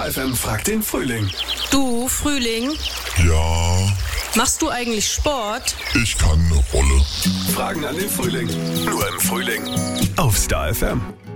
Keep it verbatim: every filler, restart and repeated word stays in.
Star F M fragt den Frühling. Du, Frühling, Ja, machst du eigentlich Sport? ich kann eine Rolle. Fragen an den Frühling. Nur im Frühling. Auf Star F M.